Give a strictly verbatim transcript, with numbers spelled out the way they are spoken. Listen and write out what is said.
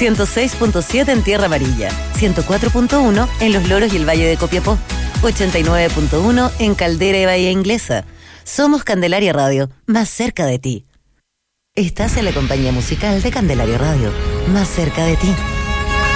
ciento seis punto siete en Tierra Amarilla, ciento cuatro punto uno en Los Loros y el Valle de Copiapó, ochenta y nueve punto uno en Caldera y Bahía Inglesa. Somos Candelaria Radio, más cerca de ti. Estás en la compañía musical de Candelaria Radio, más cerca de ti.